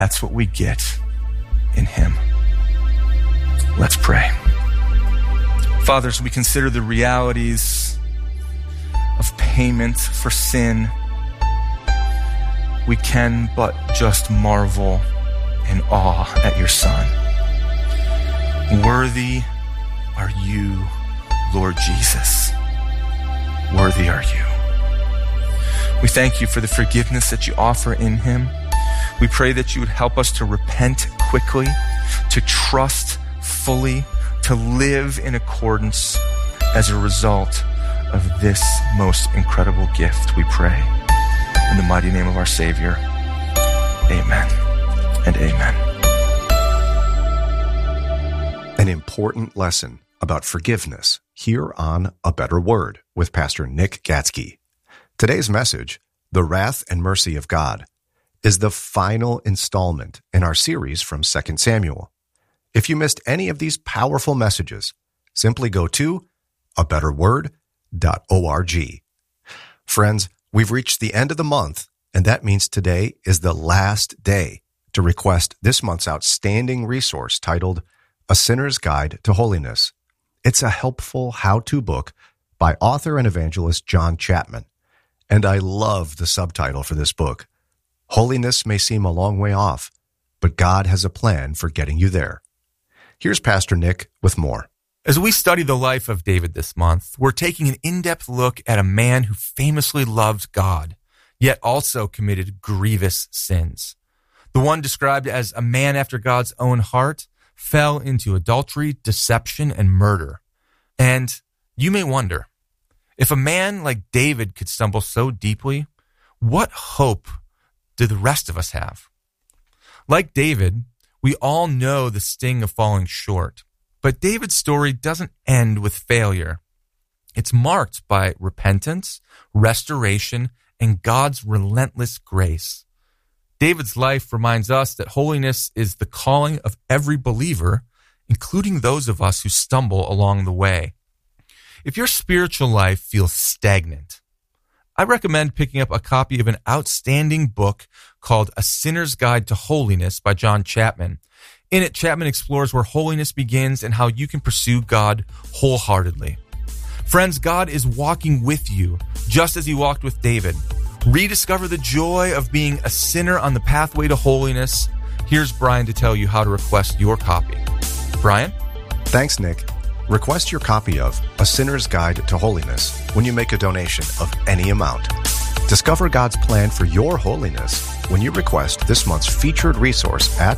That's what we get in him. Let's pray. Father, as we consider the realities of payment for sin, we can but just marvel in awe at your Son. Worthy are you, Lord Jesus. Worthy are you. We thank you for the forgiveness that you offer in him. We pray that you would help us to repent quickly, to trust fully, to live in accordance as a result of this most incredible gift, we pray. In the mighty name of our Savior, amen and amen. An important lesson about forgiveness here on A Better Word with Pastor Nick Gatzke. Today's message, The Wrath and Mercy of God, is the final installment in our series from 2 Samuel. If you missed any of these powerful messages, simply go to abetterword.org. Friends, we've reached the end of the month, and that means today is the last day to request this month's outstanding resource titled A Sinner's Guide to Holiness. It's a helpful how-to book by author and evangelist John Chapman, and I love the subtitle for this book. Holiness may seem a long way off, but God has a plan for getting you there. Here's Pastor Nick with more. As we study the life of David this month, we're taking an in-depth look at a man who famously loved God, yet also committed grievous sins. The one described as a man after God's own heart fell into adultery, deception, and murder. And you may wonder, if a man like David could stumble so deeply, what hope do the rest of us have? Like David, we all know the sting of falling short. But David's story doesn't end with failure. It's marked by repentance, restoration, and God's relentless grace. David's life reminds us that holiness is the calling of every believer, including those of us who stumble along the way. If your spiritual life feels stagnant, I recommend picking up a copy of an outstanding book called A Sinner's Guide to Holiness by John Chapman. In it, Chapman explores where holiness begins and how you can pursue God wholeheartedly. Friends, God is walking with you, just as he walked with David. Rediscover the joy of being a sinner on the pathway to holiness. Here's Brian to tell you how to request your copy. Brian? Thanks, Nick. Request your copy of A Sinner's Guide to Holiness when you make a donation of any amount. Discover God's plan for your holiness when you request this month's featured resource at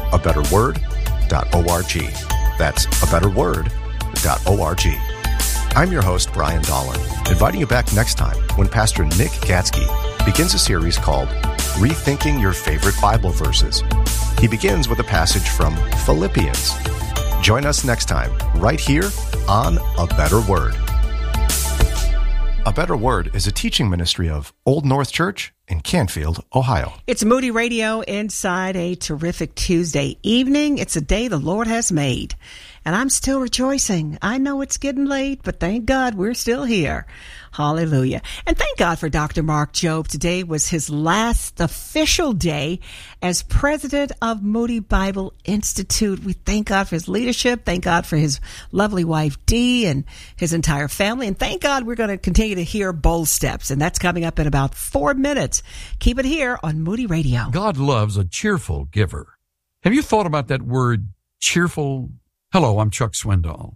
abetterword.org. That's abetterword.org. I'm your host, Brian Dolan, inviting you back next time when Pastor Nick Gatzke begins a series called Rethinking Your Favorite Bible Verses. He begins with a passage from Philippians. Join us next time, right here on A Better Word. A Better Word is a teaching ministry of Old North Church in Canfield, Ohio. It's Moody Radio inside a terrific Tuesday evening. It's a day the Lord has made, and I'm still rejoicing. I know it's getting late, but thank God we're still here. Hallelujah. And thank God for Dr. Mark Jobe. Today was his last official day as president of Moody Bible Institute. We thank God for his leadership. Thank God for his lovely wife, Dee, and his entire family. And thank God we're going to continue to hear Bold Steps. And that's coming up in about 4 minutes. Keep it here on Moody Radio. God loves a cheerful giver. Have you thought about that word, cheerful? Hello, I'm Chuck Swindoll.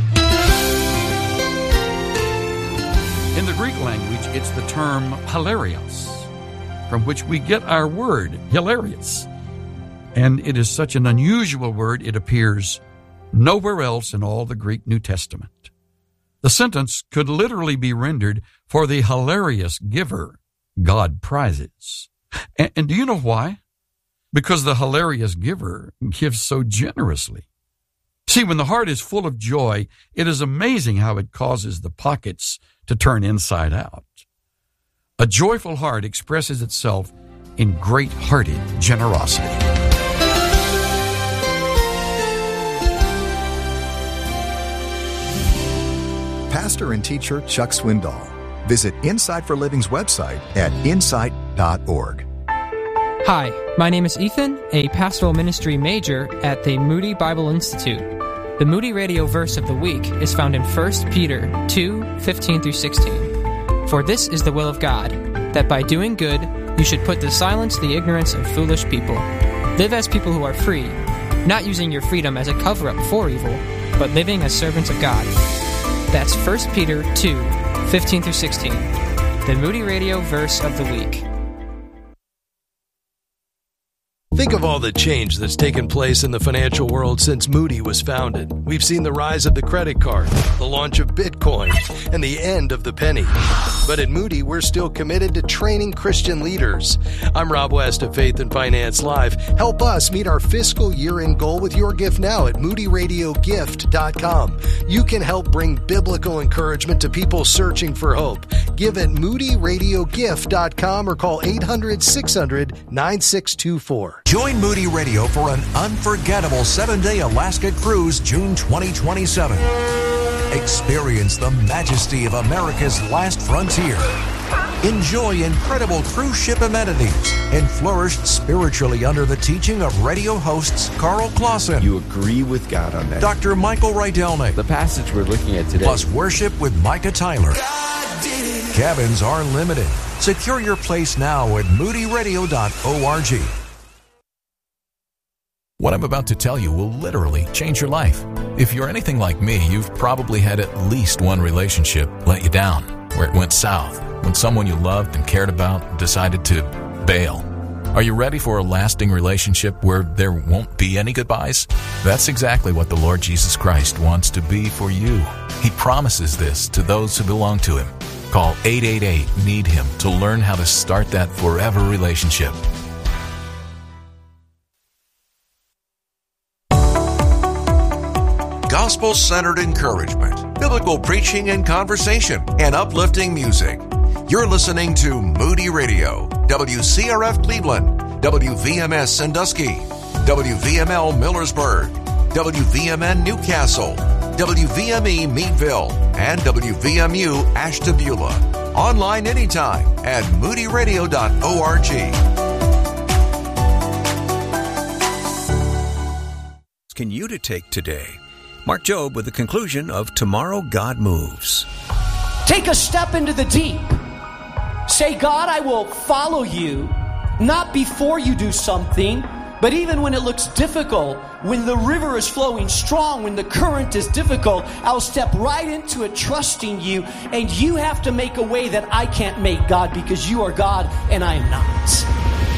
In the Greek language, it's the term hilarios, from which we get our word, hilarious. And it is such an unusual word, it appears nowhere else in all the Greek New Testament. The sentence could literally be rendered, for the hilarious giver, God prizes. And do you know why? Because the hilarious giver gives so generously. See, when the heart is full of joy, it is amazing how it causes the pockets to turn inside out. A joyful heart expresses itself in great-hearted generosity. Pastor and teacher Chuck Swindoll. Visit Insight for Living's website at insight.org. Hi, My name is Ethan, a pastoral ministry major at the Moody Bible Institute. The Moody Radio verse of the week is found in 1 Peter 2:15-16. For this is the will of God, that by doing good you should put to silence the ignorance of foolish people. Live as people who are free, not using your freedom as a cover-up for evil, but living as servants of God. That's 1 Peter 2:15-16. The Moody Radio verse of the week. Think of all the change that's taken place in the financial world since Moody was founded. We've seen the rise of the credit card, the launch of Bitcoin, and the end of the penny. But at Moody, we're still committed to training Christian leaders. I'm Rob West of Faith and Finance Live. Help us meet our fiscal year-end goal with your gift now at moodyradiogift.com. You can help bring biblical encouragement to people searching for hope. Give at moodyradiogift.com or call 800-600-9624. Join Moody Radio for an unforgettable 7-day Alaska cruise June 2027. Experience the majesty of America's last frontier. Enjoy incredible cruise ship amenities and flourish spiritually under the teaching of radio hosts Carl Clausen. You agree with God on that. Dr. Michael Rydelnik. The passage we're looking at today. Plus worship with Micah Tyler. Cabins are limited. Secure your place now at moodyradio.org. What I'm about to tell you will literally change your life. If you're anything like me, you've probably had at least one relationship let you down, where it went south, when someone you loved and cared about decided to bail. Are you ready for a lasting relationship where there won't be any goodbyes? That's exactly what the Lord Jesus Christ wants to be for you. He promises this to those who belong to Him. Call 888-NEED-HIM to learn how to start that forever relationship. Gospel-centered encouragement, biblical preaching and conversation, and uplifting music. You're listening to Moody Radio, WCRF Cleveland, WVMS Sandusky, WVML Millersburg, WVMN Newcastle, WVME Meadville, and WVMU Ashtabula. Online anytime at moodyradio.org. Can you to take today? Mark Jobe with the conclusion of Tomorrow God Moves. Take a step into the deep. Say, God, I will follow you, not before you do something, but even when it looks difficult, when the river is flowing strong, when the current is difficult, I'll step right into it trusting you, and you have to make a way that I can't make, God, because you are God and I am not.